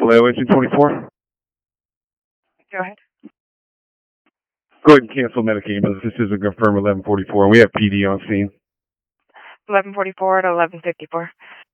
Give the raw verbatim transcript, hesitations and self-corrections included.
Hello, engine twenty-four. Go ahead. Go ahead and cancel Medicaid, but this is a confirmed eleven forty-four. We have P D on scene. eleven forty-four to eleven fifty-four.